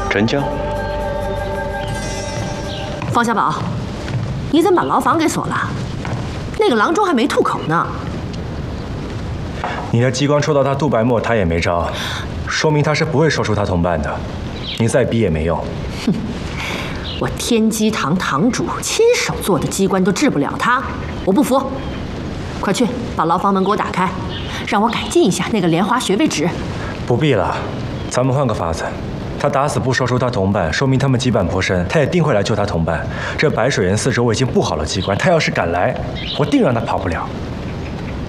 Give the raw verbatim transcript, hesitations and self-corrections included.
真叫？ 方小宝，你怎么把牢房给锁了？那个郎中还没吐口呢。 你的激光戳到他肚白沫，他也没招，说明他是不会说出他同伴的。你再逼也没用。 哼，我天机堂堂主亲手做的机关都治不了他，我不服！快去把牢房门给我打开，让我改进一下那个莲花穴位纸。 不必了，咱们换个法子。他打死不说出他同伴，说明他们羁绊颇深，他也定会来救他同伴。这白水岩四周我已经布好了机关，他要是敢来，我定让他跑不了。